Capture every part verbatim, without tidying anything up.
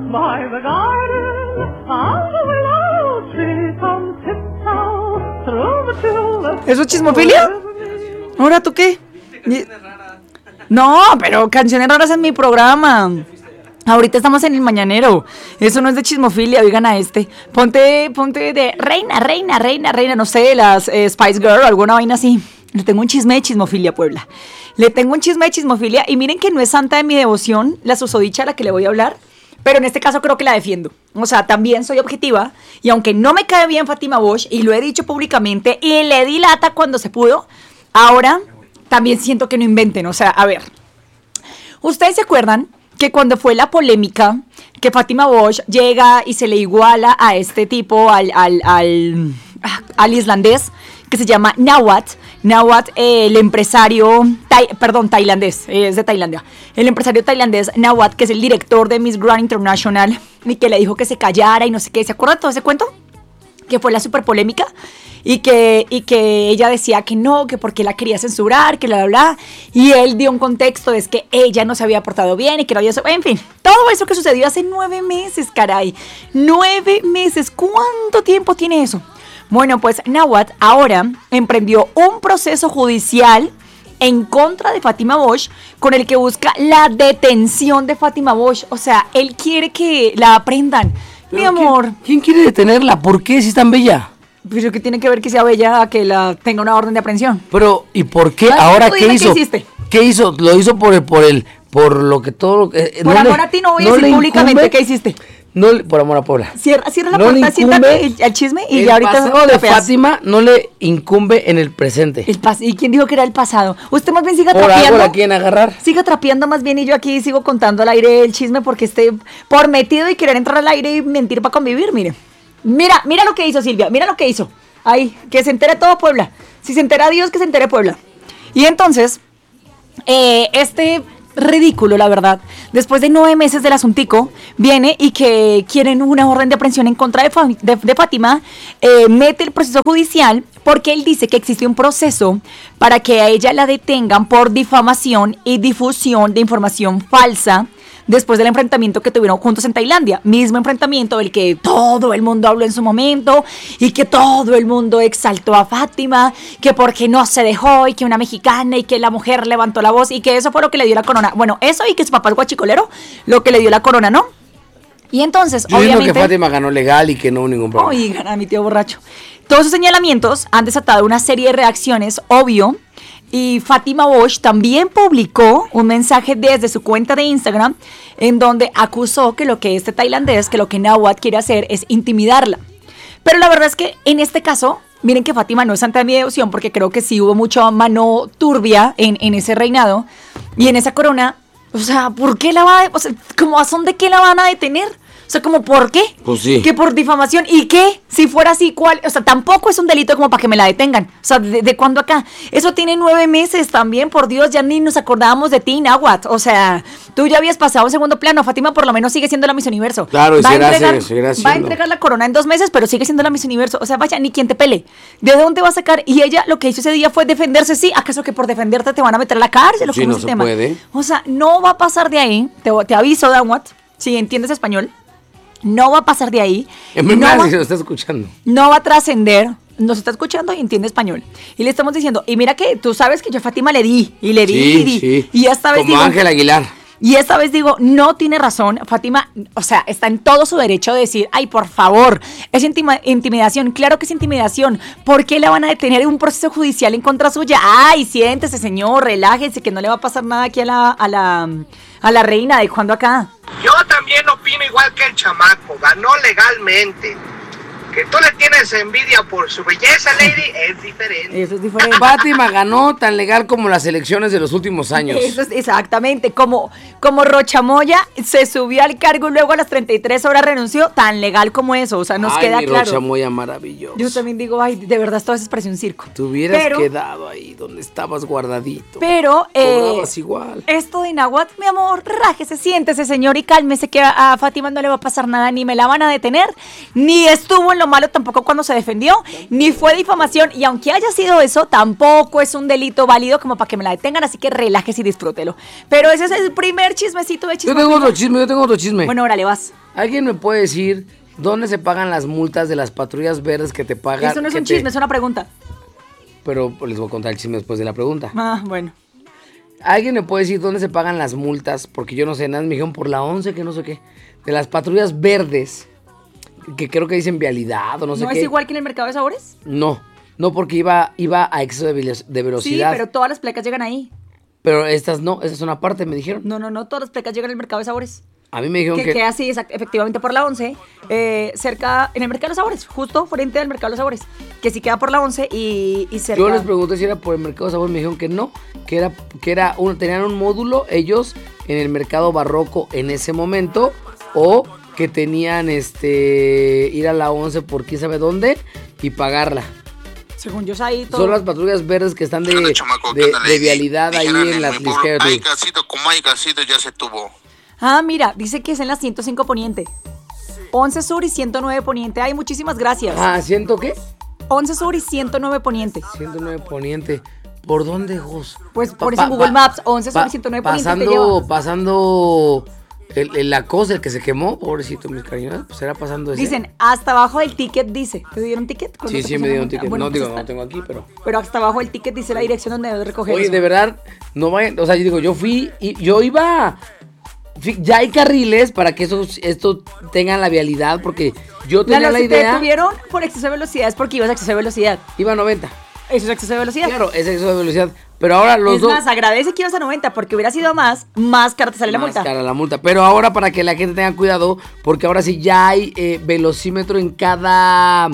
by the garden of the willow tree, come tiptoe through the tulips. ¿Eso es chismofilia? ¿Ahora tú qué? No, pero canciones raras en mi programa. Ahorita estamos en el mañanero. Eso no es de chismofilia, oigan a este. Ponte, ponte de reina, reina, reina, reina, no sé, las eh, Spice Girl o alguna vaina así. Le tengo un chisme de chismofilia, Puebla. Le tengo un chisme de chismofilia y miren que no es santa de mi devoción, la susodicha a la que le voy a hablar, pero en este caso creo que la defiendo. O sea, también soy objetiva y aunque no me cae bien Fátima Bosch y lo he dicho públicamente y le di lata cuando se pudo, ahora también siento que no inventen. O sea, a ver, ¿ustedes se acuerdan que cuando fue la polémica que Fátima Bosch llega y se le iguala a este tipo, al, al, al, al islandés que se llama Nawat, Nawat, eh, el empresario, tai, perdón, tailandés, eh, es de Tailandia, el empresario tailandés Nawat, que es el director de Miss Grand International, y que le dijo que se callara y no sé qué, ¿se acuerdan de todo ese cuento? Que fue la super polémica, y que, y que ella decía que no, que porque la quería censurar, que bla, bla, bla, y él dio un contexto, es que ella no se había portado bien, y que no había, en fin, todo eso que sucedió hace nueve meses, caray, nueve meses, ¿cuánto tiempo tiene eso? Bueno, pues Nawat ahora emprendió un proceso judicial en contra de Fátima Bosch con el que busca la detención de Fátima Bosch. O sea, él quiere que la aprendan. Mi amor. ¿quién, ¿Quién quiere detenerla? ¿Por qué si es tan bella? Pero ¿qué tiene que ver que sea bella a que la tenga una orden de aprehensión? Pero, ¿y por qué? ¿Sabes? ¿Ahora Tú qué dime hizo? ¿Qué hiciste? ¿Qué hizo? Lo hizo por el, por el, por lo que todo lo que... Eh, Por no amor le, a ti no voy a no decir le públicamente incumbe, qué hiciste. No, le- por amor a Puebla. Cierra, cierra la No le puerta, siéntate incumbe al chisme y el ya ahorita pasado de trapeas. Fátima no le incumbe en el presente. El pas- ¿Y quién dijo que era el pasado? Usted más bien siga Por algo trapeando. la quieren agarrar. Siga trapeando más bien y yo aquí sigo contando al aire el chisme porque esté por metido y querer entrar al aire y mentir para convivir, mire. Mira, mira lo que hizo Silvia, mira lo que hizo. Ahí, que se entere todo Puebla. Si se entera Dios, que se entere Puebla. Y entonces, eh, este ridículo, la verdad, después de nueve meses del asuntico, viene y que quieren una orden de aprehensión en contra de, Fa- de, de Fátima, eh, mete el proceso judicial porque él dice que existe un proceso para que a ella la detengan por difamación y difusión de información falsa después del enfrentamiento que tuvieron juntos en Tailandia, mismo enfrentamiento del que todo el mundo habló en su momento y que todo el mundo exaltó a Fátima, que porque no se dejó y que una mexicana y que la mujer levantó la voz y que eso fue lo que le dio la corona. Bueno, eso y que su papá es guachicolero, lo que le dio la corona, ¿no? Y entonces, Yo obviamente... digo que Fátima ganó legal y que no hubo ningún problema. Oigan, a mi tío borracho. Todos esos señalamientos han desatado una serie de reacciones, obvio. Y Fátima Bosch también publicó un mensaje desde su cuenta de Instagram en donde acusó que lo que este tailandés, que lo que Nawat quiere hacer es intimidarla. Pero la verdad es que en este caso, miren que Fátima no es santa de mi devoción porque creo que sí hubo mucha mano turbia en, en ese reinado y en esa corona. O sea, ¿por qué la va a... O sea, ¿cómo a son de qué la van a detener? O sea, como ¿por qué? Pues sí. Que por difamación. ¿Y qué? Si fuera así, ¿cuál? O sea, tampoco es un delito como para que me la detengan. O sea, ¿de, de cuándo acá? Eso tiene nueve meses también, por Dios, ya ni nos acordábamos de ti, Nawat. O sea, tú ya habías pasado a segundo plano. Fátima por lo menos sigue siendo la Miss Universo. Claro, y va a será- entregar, seguirá va a siendo. entregar la corona en dos meses, pero sigue siendo la Miss Universo. O sea, vaya, ni quien te pele. ¿De dónde va a sacar? Y ella lo que hizo ese día fue defenderse. Sí, ¿acaso que por defenderte te van a meter a la cárcel? ¿O Sí, cómo no es el se tema? puede. O sea, no va a pasar de ahí. Te, te aviso, Nawat, si entiendes español. No va a pasar de ahí. En no, primera, va, si se lo está escuchando. no va a trascender. Nos está escuchando y entiende español. Y le estamos diciendo, y mira que tú sabes que yo a Fátima le di, y le di, Sí, y di. sí. Y esta vez Como digo, Ángel Aguilar. y esta vez digo, no tiene razón. Fátima, o sea, está en todo su derecho de decir, ay, por favor, es intima- intimidación. Claro que es intimidación. ¿Por qué la van a detener en un proceso judicial en contra suya? Ay, siéntese, señor, relájese, que no le va a pasar nada aquí a la, a la, a la reina. ¿De cuándo acá? Yo también opino igual que el chamaco, ganó legalmente. Que tú le tienes envidia por su belleza, lady, es diferente. Eso es diferente. Fátima ganó tan legal como las elecciones de los últimos años. Eso es exactamente, como, como Rochamoya se subió al cargo y luego a las treinta y tres horas renunció, tan legal como eso, o sea, nos Ay, queda mi claro. Rochamoya maravilloso. Yo también digo, ay, de verdad esto a veces parece un circo. Te hubieras Pero- quedado ahí donde estabas guardadito. Pero, eh, Cobrabas igual. esto de Nawat, mi amor, rájese, siéntese, señor, y cálmese que a, a Fátima no le va a pasar nada, ni me la van a detener, ni estuvo en lo malo tampoco cuando se defendió, ni fue difamación, y aunque haya sido eso, tampoco es un delito válido como para que me la detengan, así que relájese y disfrútelo. Pero ese es el primer chismecito de chisme. Yo tengo otro chisme, yo tengo otro chisme. Bueno, órale, vas. ¿Alguien me puede decir dónde se pagan las multas de las patrullas verdes que te pagan? Eso no es un te... chisme, es una pregunta. Pero les voy a contar el chisme después de la pregunta. Ah, bueno. ¿Alguien me puede decir dónde se pagan las multas? Porque yo no sé, nada me dijeron por la once, que no sé qué. De las patrullas verdes, que creo que dicen vialidad o no sé ¿No qué. es igual que en el mercado de sabores? No, no porque iba, iba a exceso de, velo- de velocidad. Sí, pero todas las placas llegan ahí. Pero estas no, estas son aparte, me dijeron. No, no, no, todas las placas llegan al mercado de sabores. A mí me dijeron Que que... queda así, exact- efectivamente por la once, eh, cerca, en el mercado de los sabores, justo frente al mercado de los sabores, que sí queda por la once y, y cerca. Yo les pregunté si era por el mercado de sabor, me dijeron que no, que era, que era un, tenían un módulo ellos en el mercado barroco en ese momento, o que tenían este ir a la once por quién sabe dónde y pagarla. Según yo, ahí todo. Son las patrullas verdes que están de, ¿Qué onda, chamaco? ¿Qué de, onda, de lady? vialidad ahí Dijeron en la mi pueblo, Tlisquera. hay gasito, como hay gasito, ya se tuvo. Ah, mira, dice que es en la ciento cinco Poniente. once Sur y ciento nueve Poniente. Ay, muchísimas gracias. Ah, ¿ciento qué? once Sur y ciento nueve Poniente. ciento nueve Poniente. ¿Por dónde, Jos? Pues por Pa- eso en Google pa- Maps, once Sur pa- y ciento nueve Poniente te pasando, lleva. pasando el, el- la cosa, el que se quemó, pobrecito, mis cariños, pues era pasando ese. Dicen, hasta abajo del ticket dice. ¿Te dieron ticket? cuando Sí, te sí, pusieron me dieron la multa? ticket. Bueno, no, pues digo, está- no tengo aquí, pero... Pero hasta abajo del ticket dice la dirección donde debes recoger Oye, eso. de verdad, no vayan, o sea, yo digo, yo fui y yo iba, fi- ya hay carriles para que esos, esto tengan la vialidad, porque yo La tenía no, la si te idea, detuvieron por exceso de velocidad es porque ibas a exceso de velocidad. iba a noventa, Eso es exceso de velocidad. claro, es exceso de velocidad, pero ahora los es dos... más, agradece que ibas a noventa porque hubiera sido más, más cara te sale la Más multa. cara la multa, pero ahora para que la gente tenga cuidado, porque ahora sí ya hay eh, velocímetro en cada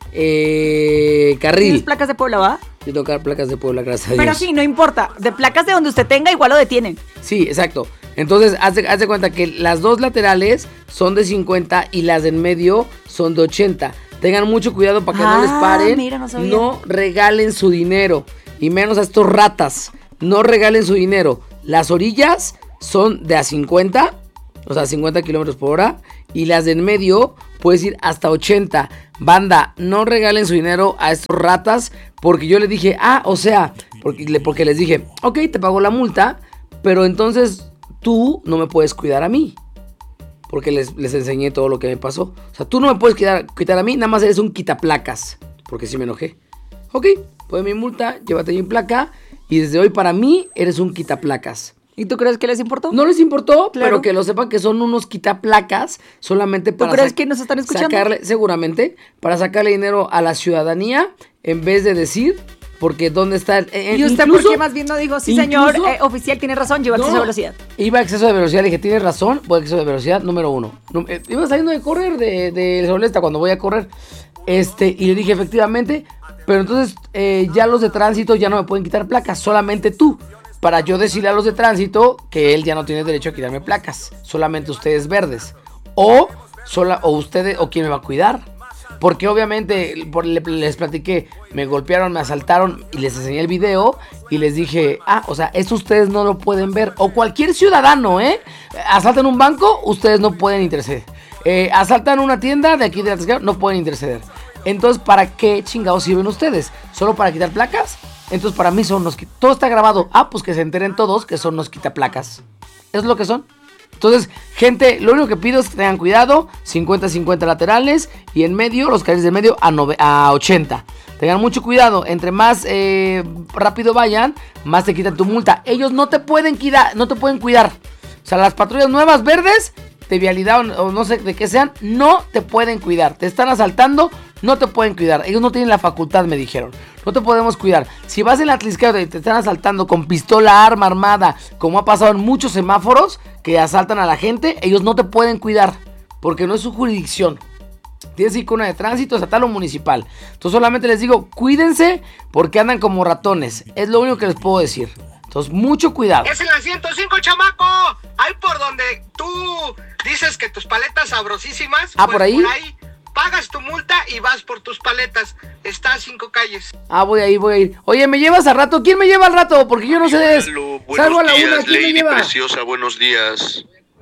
eh, ¿Tienes carril. placas de Puebla, va? Y tocar placas de Puebla, gracias a Dios. Pero sí, no importa. De placas de donde usted tenga, igual lo detienen. Sí, exacto. Entonces, haz de, haz de cuenta que las dos laterales son de cincuenta y las de en medio son de ochenta. Tengan mucho cuidado para que no les Ah, paren. mira, no sabía. No regalen su dinero. Y menos a estos ratas. No regalen su dinero. Las orillas son de a cincuenta. O sea, cincuenta kilómetros por hora. Y las de en medio puedes ir hasta ochenta. Banda, no regalen su dinero a estos ratas. Porque yo les dije, ah, o sea, porque, le- porque les dije, ok, te pago la multa. Pero entonces tú no me puedes cuidar a mí. Porque les, les enseñé todo lo que me pasó. O sea, tú no me puedes quitar, quitar a mí, nada más eres un quitaplacas. Porque sí me enojé. Ok, pues mi multa, llévate mi placa. Y desde hoy para mí eres un quitaplacas. ¿Y tú crees que les importó? No les importó, Claro. pero que lo sepan que son unos quitaplacas solamente para crees sac- que nos están escuchando? sacarle, seguramente, para sacarle dinero a la ciudadanía en vez de decir, porque dónde está el, eh, ¿Y usted incluso- por qué más bien no dijo, sí señor, incluso- eh, oficial tiene razón, lleva exceso de No, velocidad? Iba a exceso de velocidad, le dije, tienes razón, voy a exceso de velocidad, número uno. No, eh, iba saliendo de correr, de, de Solesta, cuando voy a correr. Este, y le dije, efectivamente, pero entonces eh, ya los de tránsito ya no me pueden quitar placas, solamente tú. Para yo decirle a los de tránsito que él ya no tiene derecho a quitarme placas, solamente ustedes verdes. O, sola, o ustedes, o quién me va a cuidar. Porque obviamente por- le- les platiqué, me golpearon, me asaltaron y les enseñé el video y les dije, ah, o sea, eso ustedes no lo pueden ver. O cualquier ciudadano, ¿eh? Asaltan un banco, ustedes no pueden interceder. Eh, asaltan una tienda de aquí de Atliscaro, no pueden interceder. Entonces, ¿para qué chingados sirven ustedes? ¿Solo para quitar placas? Entonces, para mí son los que... Todo está grabado. Ah, pues que se enteren todos que son los quitaplacas. Es lo que son. Entonces, gente, lo único que pido es que tengan cuidado. cincuenta cincuenta laterales y en medio, los carriles de medio a, nove- a ochenta. Tengan mucho cuidado. Entre más eh, rápido vayan, más te quitan tu multa. Ellos no te pueden cuidar, no te pueden cuidar. O sea, las patrullas nuevas verdes de vialidad o, o no sé de qué sean, no te pueden cuidar. Te están asaltando, no te pueden cuidar. Ellos no tienen la facultad, me dijeron. No te podemos cuidar. Si vas en la Atliscaro y te están asaltando con pistola, arma armada, como ha pasado en muchos semáforos que asaltan a la gente, ellos no te pueden cuidar porque no es su jurisdicción. Tienes que ir con una de tránsito, estatal o municipal. Entonces solamente les digo, cuídense porque andan como ratones. Es lo único que les puedo decir. Entonces, mucho cuidado. Es en la ciento cinco, chamaco. Ahí por donde tú dices que tus paletas sabrosísimas. Ah, pues ¿por ahí? Por ahí pagas tu multa y vas por tus paletas. Está a cinco calles. Ah, voy a ir, voy a ir. Oye, ¿me llevas al rato? ¿Quién me lleva al rato? Porque yo no sé de eso. Lalo, Salgo a buenos la una, días, ¿quién me Lady lleva? preciosa, buenos días.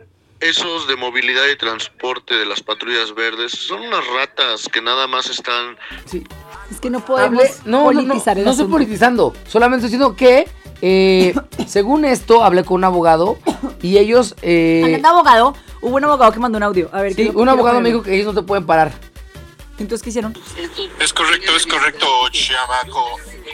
esos de movilidad y transporte de las patrullas verdes son unas ratas que nada más están... Sí. Es que no podemos Hablé- no, no, no, politizar el no estoy asunto. politizando, solamente estoy diciendo que, eh, según esto, hablé con un abogado y ellos... Eh, Hablando de abogado, hubo un abogado que mandó un audio. A ver, sí, ¿qué- un quiero abogado me ponerlo? dijo que ellos no te pueden parar. Entonces, ¿qué hicieron? Es correcto, es correcto, chamaco.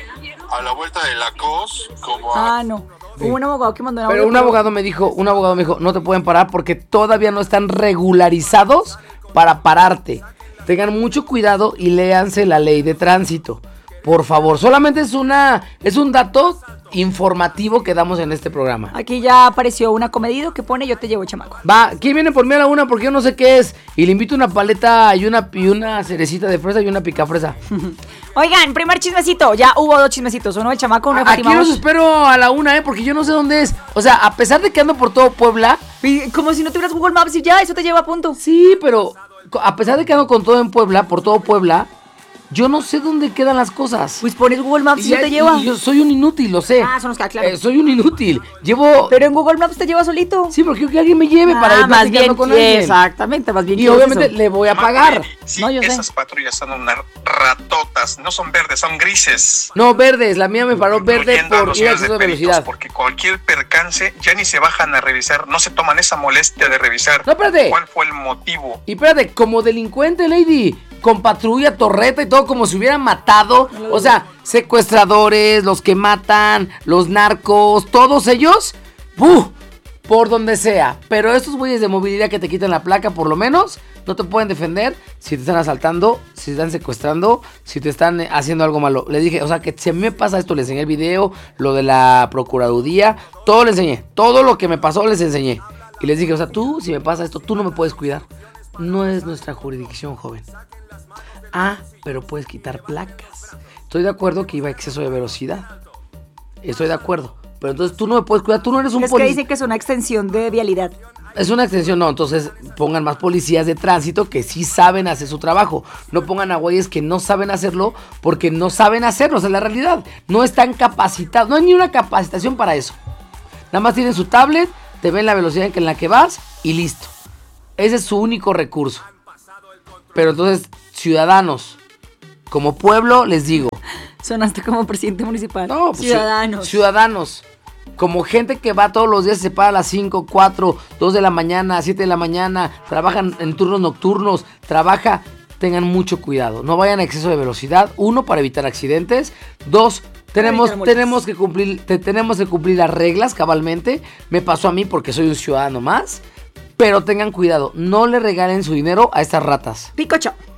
A la vuelta de la cos, como a... Ah, no. Hubo un abogado que mandó un audio. Pero un abogado me dijo, un abogado me dijo, no te pueden parar porque todavía no están regularizados para pararte. Tengan mucho cuidado y léanse la ley de tránsito. Por favor, solamente es una, es un dato informativo que damos en este programa. Aquí ya apareció un acomedido que pone yo te llevo, chamaco. Va, ¿quién viene por mí a la una? Porque yo no sé qué es. Y le invito una paleta y una, y una cerecita de fresa y una picafresa. Oigan, primer chismecito. Ya hubo dos chismecitos. Uno del chamaco, uno de Aquí Fátima los Bosch. espero a la una, ¿eh? Porque yo no sé dónde es. O sea, a pesar de que ando por todo Puebla, Y como si no tuvieras Google Maps y ya, eso te lleva a punto. sí, pero co- a pesar de que ando con todo en Puebla, por todo Puebla, yo no sé dónde quedan las cosas. Pues pones Google Maps y, ya- ya te lleva. y yo soy un inútil, lo sé. Ah, eso nos queda claro. Eh, soy un inútil. Llevo... Pero en Google Maps te lleva solito. Sí, porque quiero que alguien me lleve para ir Ah, más platicando bien, con alguien. exactamente, más bien. Y ¿qué es obviamente eso? le voy a pagar. Sí, No, yo sé. esas patrullas son unas ratotas, no son verdes, son grises. No, verdes. La mía me paró verde Incluyendo a por los ir a señores exceso de peritos, velocidad. Porque cualquier percance ya ni se bajan a revisar, no se toman esa molestia de revisar. No, espérate. ¿Cuál fue el motivo? Y espérate, como delincuente, lady, con patrulla, torreta y todo, como si hubieran matado. O sea, secuestradores, los que matan, los narcos, todos ellos, ¡buh! Por donde sea. Pero estos güeyes de movilidad que te quitan la placa, por lo menos, no te pueden defender si te están asaltando, si te están secuestrando, si te están eh, haciendo algo malo. Le dije, o sea, que si a mí me pasa esto, le enseñé el video, lo de la procuraduría, todo le enseñé. Todo lo que me pasó les enseñé. Y les dije, o sea, tú, si me pasa esto, tú no me puedes cuidar. No es nuestra jurisdicción, joven. Ah, pero puedes quitar placas. Estoy de acuerdo que iba a exceso de velocidad. Estoy de acuerdo. Pero entonces tú no me puedes cuidar, tú no eres un Es que policía. dicen que es una extensión de vialidad. Es una extensión, no, entonces pongan más policías de tránsito que sí saben hacer su trabajo. No pongan a güeyes que no saben hacerlo porque no saben hacerlo, o sea, la realidad. No están capacitados, no hay ni una capacitación para eso. Nada más tienen su tablet, te ven la velocidad en la que vas y listo. Ese es su único recurso. Pero entonces, ciudadanos, como pueblo, les digo. Sonaste como presidente municipal. No, pues, Ciudadanos. ci- Ciudadanos. Como gente que va todos los días, se para a las cinco, cuatro, dos de la mañana, siete de la mañana, trabajan en turnos nocturnos, trabaja, tengan mucho cuidado. No vayan a exceso de velocidad. Uno, para evitar accidentes. Dos, tenemos, evitar multas. tenemos, que cumplir, te- tenemos que cumplir las reglas cabalmente. Me pasó a mí porque soy un ciudadano más. Pero tengan cuidado, no le regalen su dinero a estas ratas. Picocho.